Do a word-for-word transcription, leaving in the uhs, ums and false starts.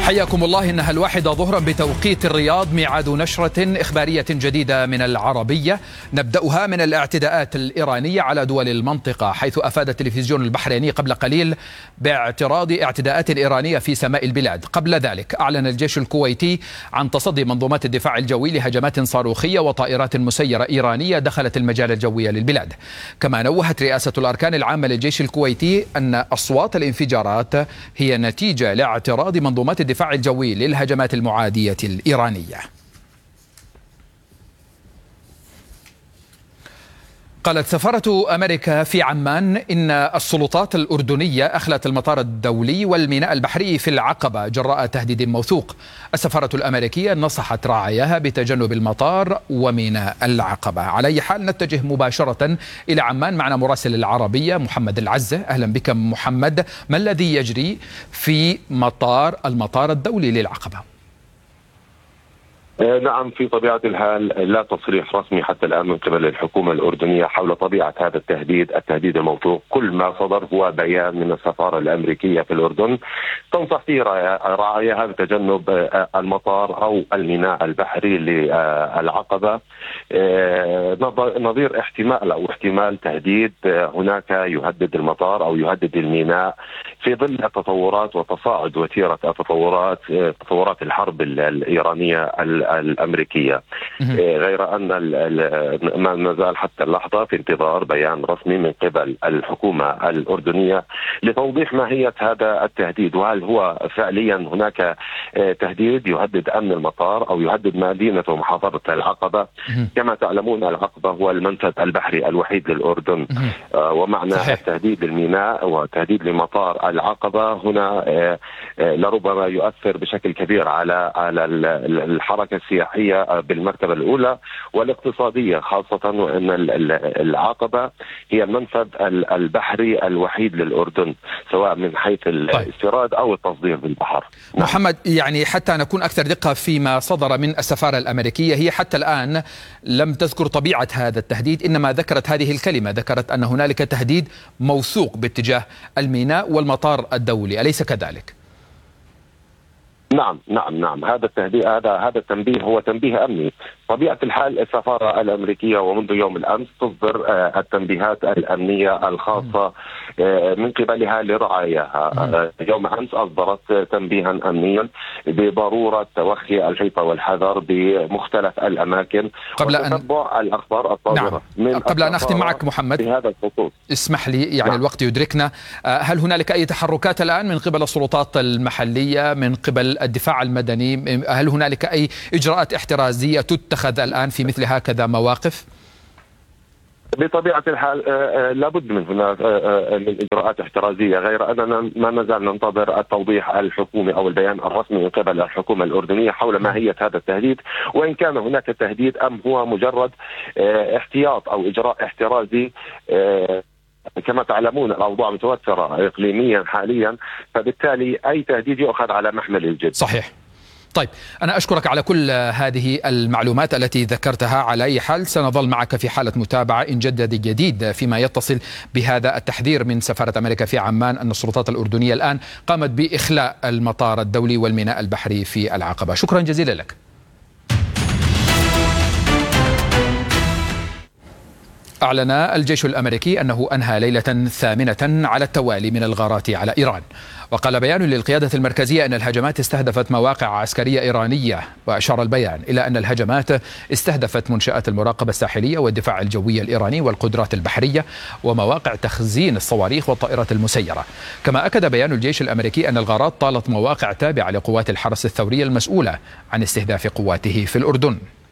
حياكم الله. إنها الواحدة ظهرا بتوقيت الرياض، ميعاد نشرة إخبارية جديدة من العربية، نبدأها من الاعتداءات الإيرانية على دول المنطقة، حيث أفاد التلفزيون البحريني قبل قليل باعتراض اعتداءات إيرانية في سماء البلاد. قبل ذلك أعلن الجيش الكويتي عن تصدي منظومات الدفاع الجوي لهجمات صاروخية وطائرات مسيرة إيرانية دخلت المجال الجوي للبلاد. كما نوهت رئاسة الأركان العامة للجيش الكويتي أن أصوات الانفجارات هي نتيجة لاعتراض منظومات الدفاع الجوي للهجمات المعادية الإيرانية. قالت سفارة أمريكا في عمان إن السلطات الأردنية أخلت المطار الدولي والميناء البحري في العقبة جراء تهديد موثوق. السفارة الأمريكية نصحت رعاياها بتجنب المطار وميناء العقبة. على أي حال نتجه مباشرة إلى عمان، معنا مراسل العربية محمد العزة. أهلا بك محمد. ما الذي يجري في مطار المطار الدولي للعقبة؟ نعم، في طبيعة الحال لا تصريح رسمي حتى الآن من قبل الحكومة الأردنية حول طبيعة هذا التهديد التهديد الموثوق. كل ما صدر هو بيان من السفارة الأمريكية في الأردن تنصح فيه رعاياها بتجنب المطار أو الميناء البحري للعقبة، نظير احتمال أو احتمال تهديد هناك يهدد المطار أو يهدد الميناء في ظل التطورات وتصاعد وتيرة التطورات تطورات الحرب الإيرانية الأمريكية. غير أن ما زال حتى اللحظة في انتظار بيان رسمي من قبل الحكومة الأردنية لتوضيح ماهية هذا التهديد، وهل هو فعليا هناك تهديد يهدد أمن المطار أو يهدد مدينة ومحافظة العقبة. كما تعلمون العقبة هو المنفذ البحري الوحيد للأردن، ومعنى صحيح. التهديد للميناء وتهديد لمطار العقبة هنا لربما يؤثر بشكل كبير على على الحركة السياحية بالمرتبة الأولى والاقتصادية، خاصة وأن العقبة هي المنفذ البحري الوحيد للأردن سواء من حيث الاستيراد أو التصدير بالبحر. محمد، يعني حتى نكون أكثر دقة فيما صدر من السفارة الأمريكية، هي حتى الآن لم تذكر طبيعة هذا التهديد، إنما ذكرت هذه الكلمة، ذكرت أن هنالك تهديد موثوق باتجاه الميناء والمطار الدولي، أليس كذلك؟ نعم نعم نعم هذا التهديد هذا هذا التنبيه هو تنبيه امني. طبيعة الحال السفارة الامريكيه ومنذ يوم الامس تصدر التنبيهات الامنيه الخاصه من قبلها لرعاياها. يوم امس اصدرت تنبيها امنيا بضروره توخي الحيطه والحذر بمختلف الاماكن قبل ان تتبع الاخبار الصادره. نعم. من قبل ان اختم معك محمد بهذا الخصوص، اسمح لي يعني نعم. الوقت يدركنا. هل هنالك اي تحركات الان من قبل السلطات المحليه، من قبل الدفاع المدني؟ هل هنالك أي إجراءات احترازية تتخذ الآن في مثل هكذا مواقف؟ بطبيعة الحال لابد من هناك من إجراءات احترازية، غير أننا ما نزال ننتظر التوضيح الحكومي أو البيان الرسمي من قبل الحكومة الأردنية حول ماهية هذا التهديد، وإن كان هناك تهديد أم هو مجرد احتياط أو إجراء احترازي. كما تعلمون الأوضاع متوترة إقليميا حاليا، فبالتالي أي تهديد يؤخذ على محمل الجد. صحيح. طيب، أنا أشكرك على كل هذه المعلومات التي ذكرتها. على أي حال سنظل معك في حالة متابعة إن جدد جديد فيما يتصل بهذا التحذير من سفارة أمريكا في عمان أن السلطات الأردنية الآن قامت بإخلاء المطار الدولي والميناء البحري في العقبة. شكرا جزيلا لك. أعلن الجيش الأمريكي أنه أنهى ليلة ثامنة على التوالي من الغارات على إيران. وقال بيان للقيادة المركزية أن الهجمات استهدفت مواقع عسكرية إيرانية، وأشار البيان إلى أن الهجمات استهدفت منشآت المراقبة الساحلية والدفاع الجوي الإيراني والقدرات البحرية ومواقع تخزين الصواريخ والطائرات المسيرة. كما أكد بيان الجيش الأمريكي أن الغارات طالت مواقع تابعة لقوات الحرس الثوري المسؤولة عن استهداف قواته في الأردن.